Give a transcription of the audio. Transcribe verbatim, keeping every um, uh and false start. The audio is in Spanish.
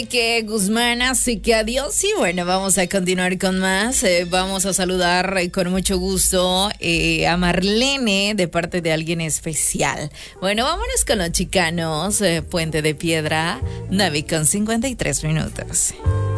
Que Guzmán, así que adiós. Y bueno, vamos a continuar con más. Eh, vamos a saludar eh, con mucho gusto eh, a Marlene de parte de alguien especial. Bueno, vámonos con los chicanos. Eh, Puente de Piedra, Navi con cincuenta y tres minutos.